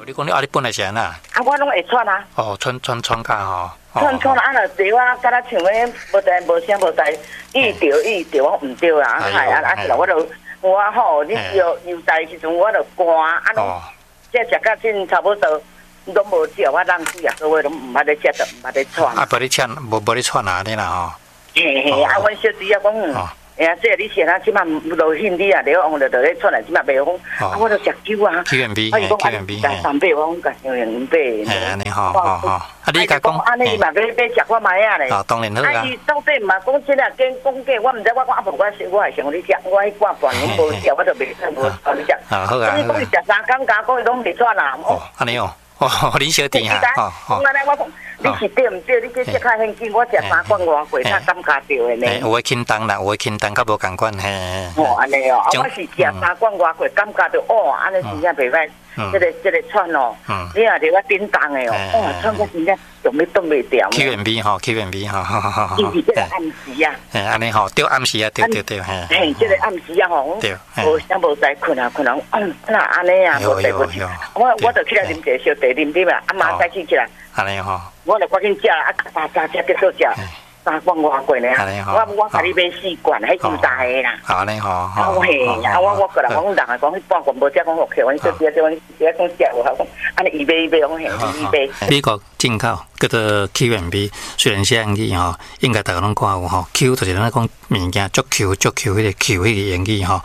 你讲你本来是安那？ 我拢会喘啊。 哦，喘假吼。 喘啊，就对我敢若像迄无声无在，伊调，我唔对啊，是啦，我吼，你又在时阵，我就寒，即食到真差不多，拢无食，我冷死啊，所以拢唔捌咧食，就唔捌咧喘。 无咧喘啊，你啦吼。 嘿，阮小弟啊讲。即个你现在即马无兴趣啊，你往就咧出来，即马袂讲，我都食酒啊。 QNB， 三百我讲香烟杯。 安尼好。你甲讲， 安尼你嘛要食我买啊咧。 当然好啊。 伊到底嘛讲真啊，讲假，我毋知我阿婆我会想你食，我迄挂半拢无食，我就袂无你食。 好啊。 你讲伊食3工加讲伊拢袂喘啦。 安尼哦，你小弟啊。 我讲。你是对唔对？你这较现金，我食3罐外贵，较感觉着的呢。 有诶轻重啦，有诶轻重，较无共款嘿。 安尼哦，我是食3罐外贵，感觉着安尼真正袂歹。这个喘哦，你若伫我叮当的哦，喘到真正仲要冻袂掉。 QNB 吼。 就是这个暗时啊。 安尼吼，对暗时啊，对嘿。 这个暗时啊吼，无啥无在困啊，那安尼啊，无在不起。我就起来啉茶烧茶啉啉啊，妈再起来。 安尼吼， 我就赶紧食啦，3只结束食，3罐外贵呢。我甲你买4罐，迄真大个啦。 安尼吼， 嘿，我过来，我讲人啊，讲迄半罐无食，讲 OK，我说这讲讲食有效，讲安尼伊买，讲嘿，伊买。 美国进口叫做 QNB， 虽然写英语吼，应该大家拢看有吼 ，Q 就是咱讲物件足 Q 迄个 Q 迄个英语吼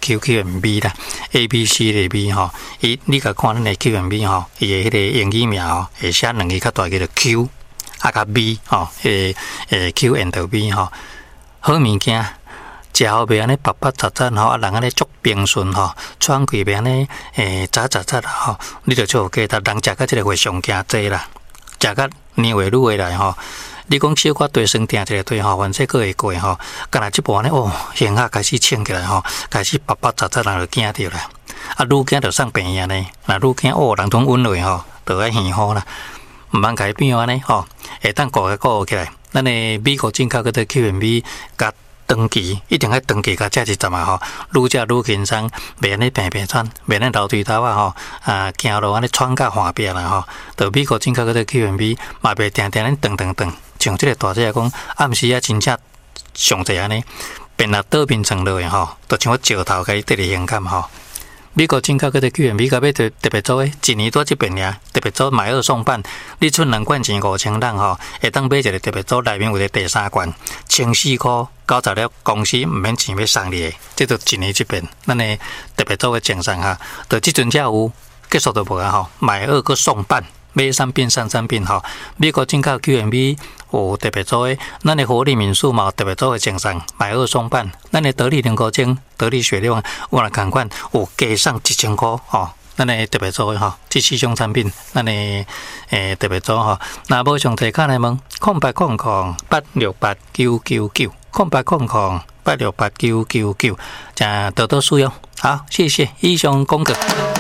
，QNB 啦 ，ABC 的 B 吼，你甲看咱的 QNB 吼，伊的迄个英语名吼，会写2个较大叫做 Q， 甲 B 吼，Q and B 吼，好物件。食好袂安尼白杂吼，人安尼足平顺吼，喘气袂安尼杂吼，你着做加搭人食到即个会上惊济啦，食到年月愈会来吼。你讲小可对酸定一个对吼，反正佫会过吼，干那即步安尼血压开始清起来吼，开始白杂人就惊着啦。愈惊着送病院呢，若愈惊人通稳落吼，着爱幸福啦，毋通改变安尼吼，会当顾起来。咱的美国进口嗰个 QNB 甲长期一定要长期甲食一阵啊吼，愈食愈轻松，袂安尼平喘，袂安尼流水头啊吼，行路安尼喘甲滑壁啦吼。到美国进口嗰个 QNB 嘛袂定咧顿，像即个大姐讲，暗时啊真正上济安尼，便若倒面床落去吼，就像我石头甲伊得哩性感吼。美国进口嗰个 QNB 甲要特别做诶，一年多一遍尔，特别做买2送半，你出2罐钱5000人吼，会当买一个特别做，内面有个第3罐，14块，90了公司毋免钱要送你诶，这就一年一遍，咱诶特别做诶精神哈，就即阵才有结束就无啊吼，买2个送半。买3遍送3遍吼，美国进口 QNB 有特别做诶，咱的活力民宿嘛有特别做诶精神，买2送半，咱的得力灵果精、得力雪亮，有人同款有加送1000块吼，咱的特别做诶吼，这4种产品，咱的特别做吼，若无详细看来问，0800868999 0800868999，请多多使用，好，谢谢，以上讲过。